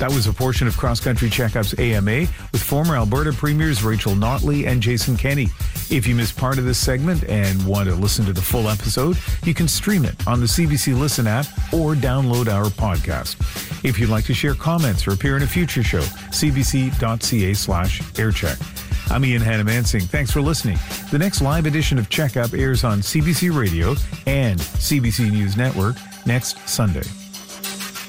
That was a portion of Cross Country Checkup's AMA with former Alberta Premiers Rachel Notley and Jason Kenney. If you missed part of this segment and want to listen to the full episode, you can stream it on the CBC Listen app or download our podcast. If you'd like to share comments or appear in a future show, cbc.ca/aircheck. I'm Ian Hannamansing. Thanks for listening. The next live edition of Checkup airs on CBC Radio and CBC News Network next Sunday.